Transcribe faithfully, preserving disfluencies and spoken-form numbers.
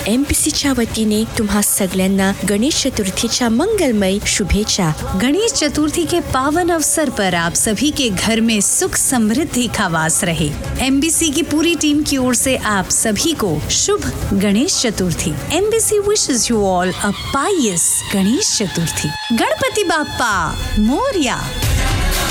एमबीसीच्या वतीने तुम्हा सगळ्यांना गणेश चतुर्थीच्या मंगलमय शुभेच्छा। गणेश चतुर्थी के पावन अवसर पर आप सभी के घर में सुख समृद्धि का वास रहे। एमबीसी की पूरी टीम की ओर से आप सभी को शुभ Ganesh Chaturthi. MBC wishes you all a Payas Ganesh Chaturthi. Ganpati Bappa Morya.